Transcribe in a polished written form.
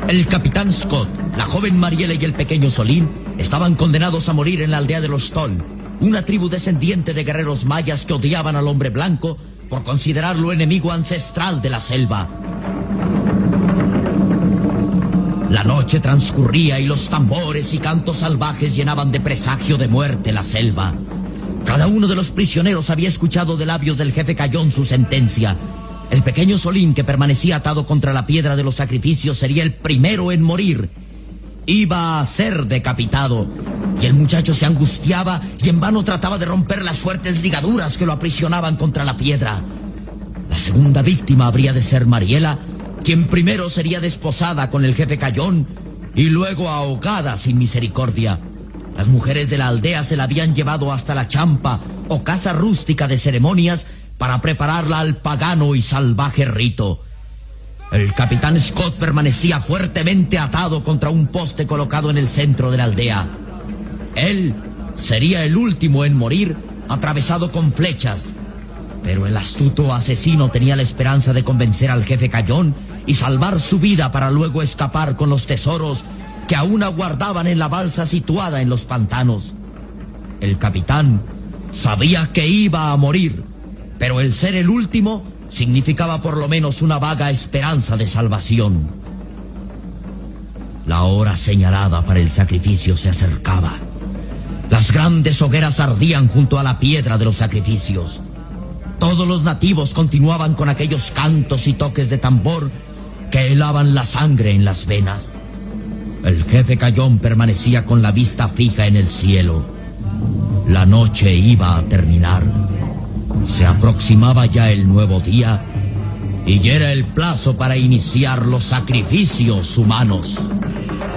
El capitán Scott, la joven Mariela y el pequeño Solín estaban condenados a morir en la aldea de los Tol, una tribu descendiente de guerreros mayas que odiaban al hombre blanco por considerarlo enemigo ancestral de la selva. La noche transcurría y los tambores y cantos salvajes llenaban de presagio de muerte la selva. Cada uno de los prisioneros había escuchado de labios del jefe Cayón su sentencia. El pequeño Solín, que permanecía atado contra la piedra de los sacrificios, sería el primero en morir. Iba a ser decapitado. Y el muchacho se angustiaba y en vano trataba de romper las fuertes ligaduras que lo aprisionaban contra la piedra. La segunda víctima habría de ser Mariela, quien primero sería desposada con el jefe Cayón y luego ahogada sin misericordia. Las mujeres de la aldea se la habían llevado hasta la champa o casa rústica de ceremonias para prepararla al pagano y salvaje rito. El capitán Scott permanecía fuertemente atado contra un poste colocado en el centro de la aldea. Él sería el último en morir, atravesado con flechas. Pero el astuto asesino tenía la esperanza de convencer al jefe Cayón y salvar su vida para luego escapar con los tesoros que aún aguardaban en la balsa situada en los pantanos. El capitán sabía que iba a morir, pero el ser el último significaba por lo menos una vaga esperanza de salvación. La hora señalada para el sacrificio se acercaba. Las grandes hogueras ardían junto a la piedra de los sacrificios. Todos los nativos continuaban con aquellos cantos y toques de tambor que helaban la sangre en las venas. El jefe Cayón permanecía con la vista fija en el cielo. La noche iba a terminar. Se aproximaba ya el nuevo día y ya era el plazo para iniciar los sacrificios humanos.